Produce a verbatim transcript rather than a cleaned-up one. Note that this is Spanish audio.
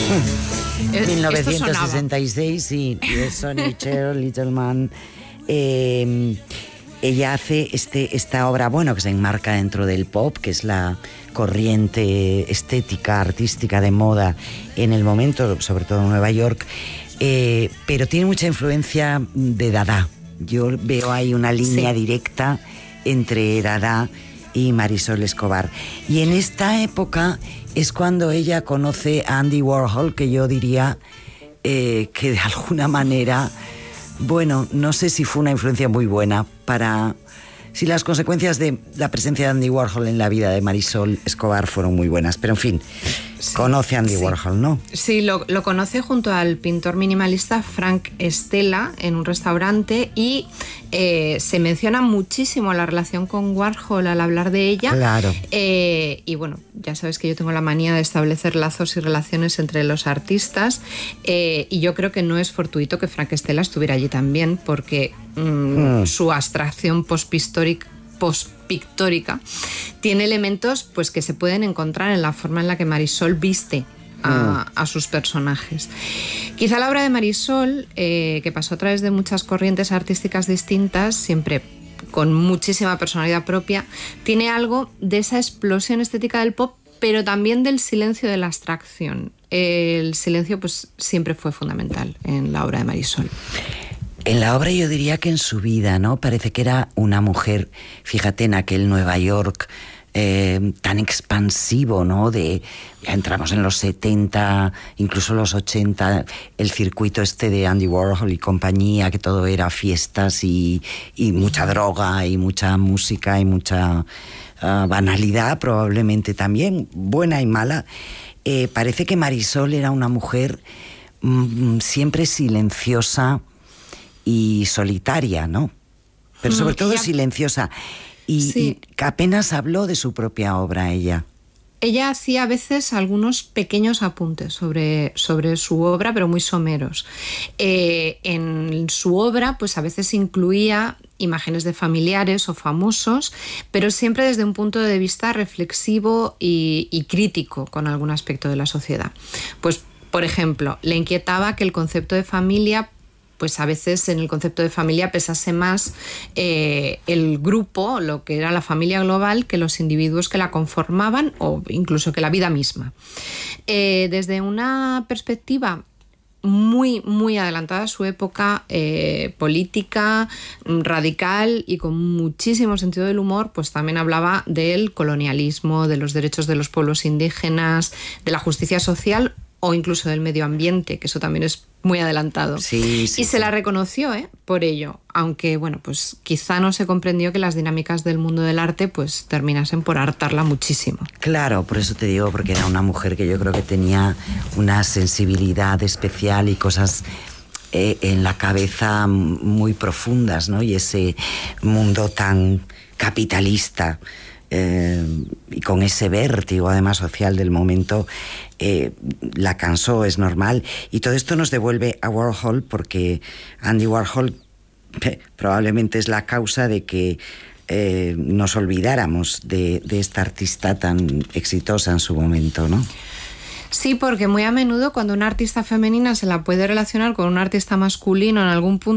mil novecientos sesenta y seis y, y Sonny Cher, Little Man. Eh, ella hace este, esta obra, bueno, que se enmarca dentro del pop, que es la corriente estética, artística de moda en el momento, sobre todo en Nueva York, eh, pero tiene mucha influencia de Dada. Yo veo ahí una línea sí. directa entre Dada y Marisol Escobar. Y en esta época es cuando ella conoce a Andy Warhol, que yo diría eh, que de alguna manera, bueno, no sé si fue una influencia muy buena para... Si las consecuencias de la presencia de Andy Warhol en la vida de Marisol Escobar fueron muy buenas, pero en fin, sí, conoce a Andy sí. Warhol, ¿no? Sí, lo, lo conoce junto al pintor minimalista Frank Stella en un restaurante y eh, se menciona muchísimo la relación con Warhol al hablar de ella. Claro. Eh, y bueno, ya sabes que yo tengo la manía de establecer lazos y relaciones entre los artistas eh, y yo creo que no es fortuito que Frank Stella estuviera allí también, porque mmm, mm. su abstracción postpictórica postpictórica tiene elementos pues que se pueden encontrar en la forma en la que Marisol viste a, a sus personajes. Quizá la obra de Marisol, eh, que pasó a través de muchas corrientes artísticas distintas, siempre con muchísima personalidad propia, tiene algo de esa explosión estética del pop, pero también del silencio de la abstracción. El silencio pues siempre fue fundamental en la obra de Marisol. En la obra yo diría que en su vida, ¿no? Parece que era una mujer, fíjate, en aquel Nueva York eh, tan expansivo, ¿no? De, ya entramos en los setenta, incluso los ochenta, el circuito este de Andy Warhol y compañía, que todo era fiestas y, y mucha droga y mucha música y mucha uh, banalidad, probablemente también, buena y mala. Eh, parece que Marisol era una mujer mm, siempre silenciosa y solitaria, ¿no? Pero sobre todo ella, silenciosa. Y, sí. y apenas habló de su propia obra ella. Ella hacía a veces algunos pequeños apuntes sobre, sobre su obra, pero muy someros. Eh, en su obra, pues a veces incluía imágenes de familiares o famosos, pero siempre desde un punto de vista reflexivo y, y crítico con algún aspecto de la sociedad. Pues, por ejemplo, le inquietaba que el concepto de familia, pues a veces en el concepto de familia pesase más eh, el grupo, lo que era la familia global, que los individuos que la conformaban o incluso que la vida misma. Eh, desde una perspectiva muy, muy adelantada a su época, eh, política, radical y con muchísimo sentido del humor, pues también hablaba del colonialismo, de los derechos de los pueblos indígenas, de la justicia social o incluso del medio ambiente, que eso también es muy adelantado. Sí, sí, y se sí. la reconoció ¿eh? por ello, aunque bueno, pues quizá no se comprendió que las dinámicas del mundo del arte pues terminasen por hartarla muchísimo. Claro, por eso te digo, porque era una mujer que yo creo que tenía una sensibilidad especial y cosas eh, en la cabeza muy profundas, ¿no? Y ese mundo tan capitalista, Eh, y con ese vértigo además social del momento, eh, la cansó, es normal. Y todo esto nos devuelve a Warhol, porque Andy Warhol eh, probablemente es la causa de que eh, nos olvidáramos de, de esta artista tan exitosa en su momento, ¿no? Sí, porque muy a menudo cuando una artista femenina se la puede relacionar con un artista masculino en algún punto